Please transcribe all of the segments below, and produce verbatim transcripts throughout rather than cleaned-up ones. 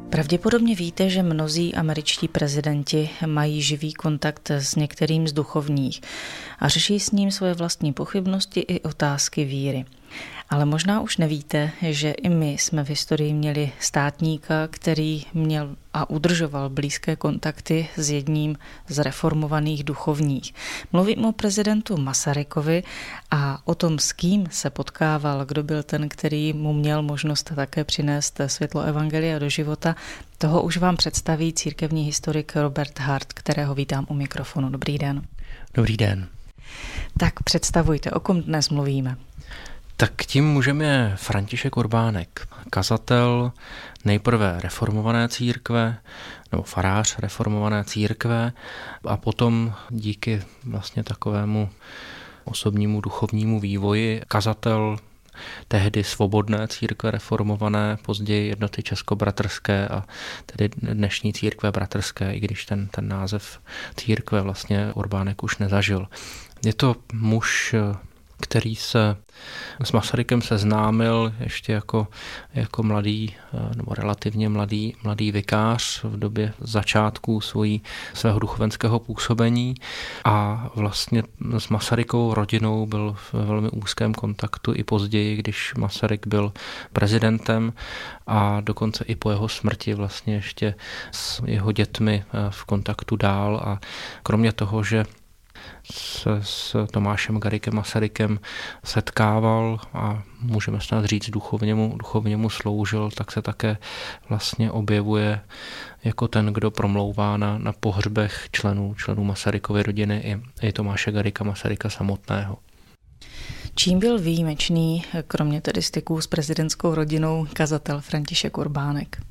Pravděpodobně víte, že mnozí američtí prezidenti mají živý kontakt s některým z duchovních a řeší s ním svoje vlastní pochybnosti i otázky víry. Ale možná už nevíte, že i my jsme v historii měli státníka, který měl a udržoval blízké kontakty s jedním z reformovaných duchovních. Mluvím o prezidentu Masarykovi a o tom, s kým se potkával, kdo byl ten, který mu měl možnost také přinést světlo evangelia do života. Toho už vám představí církevní historik Robert Hart, kterého vítám u mikrofonu. Dobrý den. Dobrý den. Tak představujte, o kom dnes mluvíme. Tak tím můžeme František Urbánek, kazatel nejprve reformované církve, nebo farář reformované církve a potom díky vlastně takovému osobnímu duchovnímu vývoji kazatel tehdy svobodné církve reformované, později Jednoty českobratrské a tedy dnešní církve bratrské, i když ten, ten název církve vlastně Urbánek už nezažil. Je to muž, který se s Masarykem seznámil ještě jako, jako mladý nebo relativně mladý, mladý vikář v době začátku svojí, svého duchovenského působení a vlastně s Masarykovou rodinou byl v velmi úzkém kontaktu i později, když Masaryk byl prezidentem a dokonce i po jeho smrti vlastně ještě s jeho dětmi v kontaktu dál a kromě toho, že se s Tomášem Garrigue Masarykem setkával a můžeme snad říct duchovně mu, duchovně mu sloužil, tak se také vlastně objevuje jako ten, kdo promlouvá na, na pohřbech členů, členů Masarykovy rodiny i, i Tomáše Garrigue Masaryka samotného. Čím byl výjimečný, kromě tedy styků s prezidentskou rodinou, kazatel František Urbánek?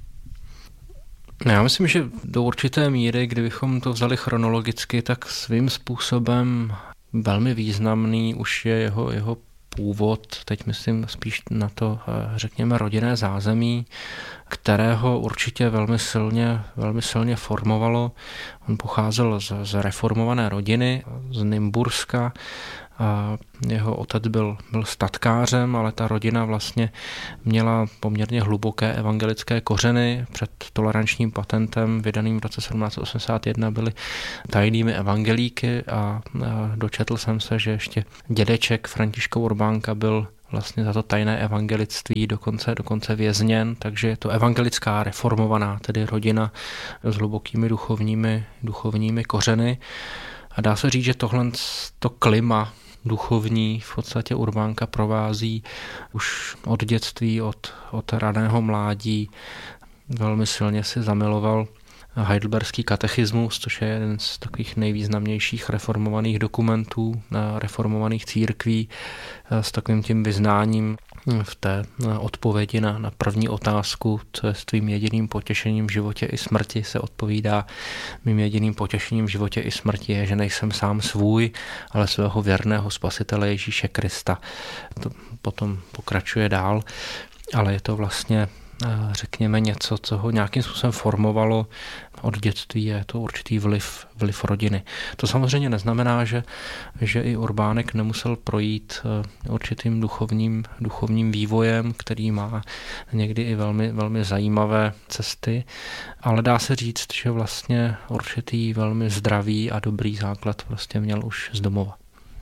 Já myslím, že do určité míry, kdybychom to vzali chronologicky, tak svým způsobem velmi významný už je jeho, jeho původ, teď myslím spíš na to, řekněme, rodinné zázemí, kterého určitě velmi silně, velmi silně formovalo. On pocházel z, z reformované rodiny, z Nymburska. A jeho otec byl, byl statkářem, ale ta rodina vlastně měla poměrně hluboké evangelické kořeny. Před tolerančním patentem vydaným v roce sedmnáct osmdesát jedna byli tajnými evangelíky a, a dočetl jsem se, že ještě dědeček Františka Urbánka byl vlastně za to tajné evangelictví dokonce, dokonce vězněn, takže je to evangelická reformovaná, tedy rodina s hlubokými duchovními, duchovními kořeny. A dá se říct, že tohle to klima duchovní v podstatě Urbánka provází už od dětství, od, od raného mládí. Velmi silně si zamiloval heidelberský katechismus, což je jeden z takových nejvýznamnějších reformovaných dokumentů reformovaných církví s takovým tím vyznáním v té odpovědi na, na první otázku, co je s tvým jediným potěšením v životě i smrti, se odpovídá: mým jediným potěšením v životě i smrti je, že nejsem sám svůj, ale svého věrného spasitele Ježíše Krista. To potom pokračuje dál, ale je to vlastně, řekněme, něco, co ho nějakým způsobem formovalo od dětství, je to určitý vliv, vliv rodiny. To samozřejmě neznamená, že, že i Urbánek nemusel projít určitým duchovním, duchovním vývojem, který má někdy i velmi, velmi zajímavé cesty, ale dá se říct, že vlastně určitý velmi zdravý a dobrý základ prostě měl už z domova.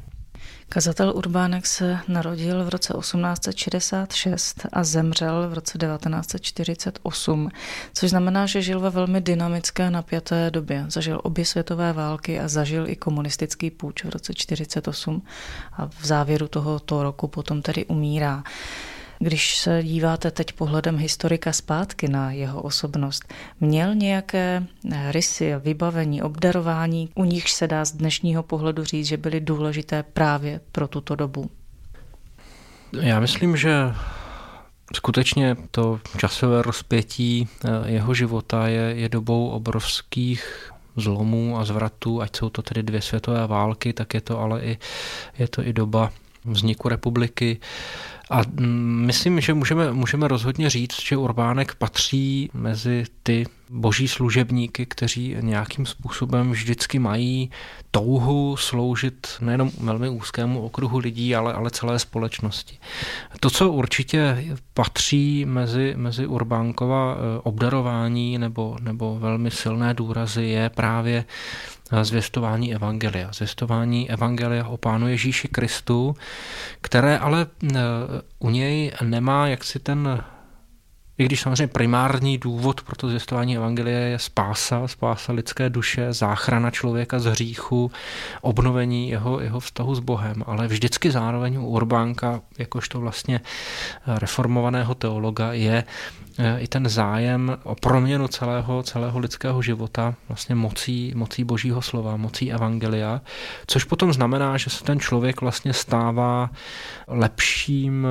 Kazatel Urbánek se narodil v roce osmnáct set šedesát šest a zemřel v roce devatenáct set čtyřicet osm, což znamená, že žil ve velmi dynamické napjaté době. Zažil obě světové války a zažil i komunistický púč v roce čtyřicet osm a v závěru tohoto roku potom tedy umírá. Když se díváte teď pohledem historika zpátky na jeho osobnost, měl nějaké rysy, vybavení, obdarování, u nichž se dá z dnešního pohledu říct, že byly důležité právě pro tuto dobu? Já myslím, že skutečně to časové rozpětí jeho života je, je dobou obrovských zlomů a zvratů, ať jsou to tedy dvě světové války, tak je to ale i, je to i doba vzniku republiky. A myslím, že můžeme, můžeme rozhodně říct, že Urbánek patří mezi ty boží služebníky, kteří nějakým způsobem vždycky mají touhu sloužit nejenom velmi úzkému okruhu lidí, ale, ale celé společnosti. To, co určitě patří mezi, mezi Urbánkova obdarování nebo, nebo velmi silné důrazy, je právě zvěstování evangelia. Zvěstování evangelia o Pánu Ježíši Kristu, které ale u něj nemá jaksi ten, i když samozřejmě primární důvod pro to zvěstování evangelia je spása, spása lidské duše, záchrana člověka z hříchu, obnovení jeho, jeho vztahu s Bohem, ale vždycky zároveň u Urbánka, jakožto vlastně reformovaného teologa, je i ten zájem o proměnu celého, celého lidského života vlastně mocí, mocí božího slova, mocí evangelia, což potom znamená, že se ten člověk vlastně stává lepším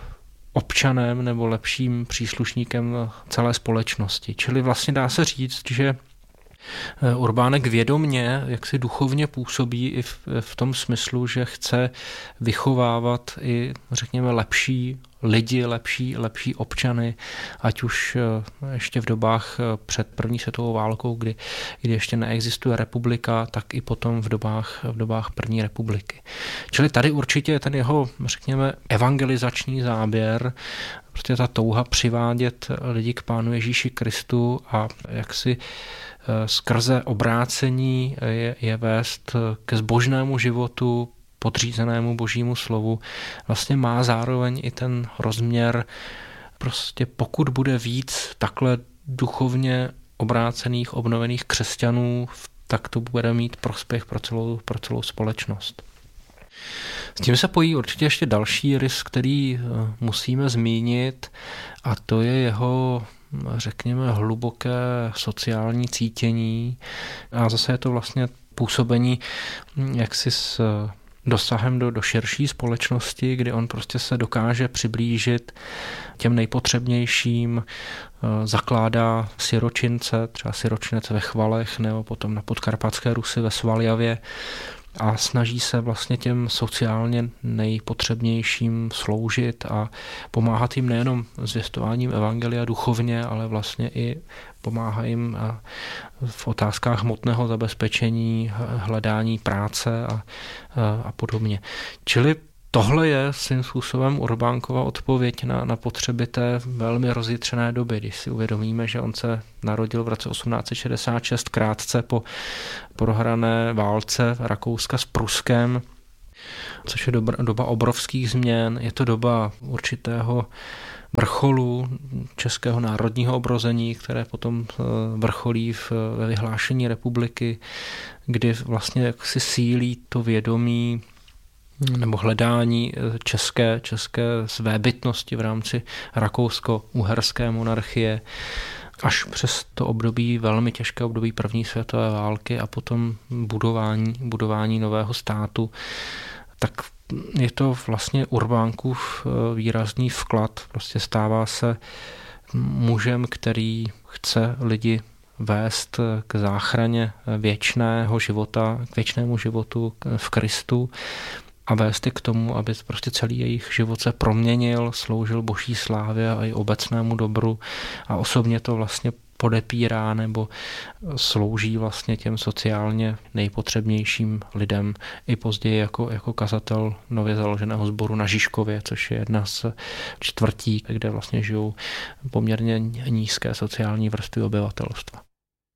občanem nebo lepším příslušníkem celé společnosti. Čili vlastně dá se říct, že Urbánek vědomně, jak si duchovně působí i v, v tom smyslu, že chce vychovávat i, řekněme, lepší lidi, lepší, lepší občany, ať už ještě v dobách před první světovou válkou, kdy, kdy ještě neexistuje republika, tak i potom v dobách, v dobách první republiky. Čili tady určitě ten jeho, řekněme, evangelizační záběr, prostě ta touha přivádět lidi k Pánu Ježíši Kristu a jaksi skrze obrácení je, je vést ke zbožnému životu, podřízenému božímu slovu, vlastně má zároveň i ten rozměr, prostě pokud bude víc takhle duchovně obrácených, obnovených křesťanů, tak to bude mít prospěch pro celou, pro celou společnost. S tím se pojí určitě ještě další rys, který musíme zmínit, a to je jeho, řekněme, hluboké sociální cítění. A zase je to vlastně působení jaksi s dosahem do, do širší společnosti, kdy on prostě se dokáže přiblížit těm nejpotřebnějším, zakládá siročince, třeba siročinec ve Chvalech nebo potom na Podkarpatské Rusi ve Svaljavě, a snaží se vlastně těm sociálně nejpotřebnějším sloužit a pomáhat jim nejenom zvěstováním evangelia duchovně, ale vlastně i pomáhá jim v otázkách hmotného zabezpečení, hledání práce a, a podobně. Čili tohle je svým způsobem Urbánkova odpověď na, na potřeby té velmi rozjitřené doby, když si uvědomíme, že on se narodil v roce osmnáct set šedesát šest krátce po prohrané válce Rakouska s Pruskem, což je doba, doba obrovských změn, je to doba určitého vrcholu českého národního obrození, které potom vrcholí v, ve vyhlášení republiky, kdy vlastně jaksi sílí to vědomí nebo hledání české, české svébytnosti v rámci rakousko-uherské monarchie až přes to období, velmi těžké období první světové války a potom budování, budování nového státu, tak je to vlastně Urbánkův výrazný vklad. Prostě stává se mužem, který chce lidi vést k záchraně věčného života, k věčnému životu v Kristu a vést k tomu, aby prostě celý jejich život se proměnil, sloužil boží slávě a i obecnému dobru a osobně to vlastně podepírá nebo slouží vlastně těm sociálně nejpotřebnějším lidem i později jako, jako kazatel nově založeného sboru na Žižkově, což je jedna z čtvrtí, kde vlastně žijou poměrně nízké sociální vrstvy obyvatelstva.